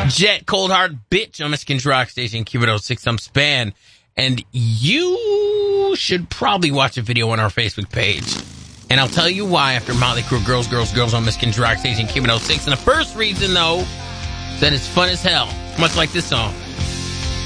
Jet, Cold Hard Bitch on Michigan's Rock Station, Q106. I'm Span. And you should probably watch a video on our Facebook page. And I'll tell you why after Motley Crue, Girls, Girls, Girls on Michigan's Rock Station, Q106. And the first reason, though, is that it's fun as hell. Much like this song.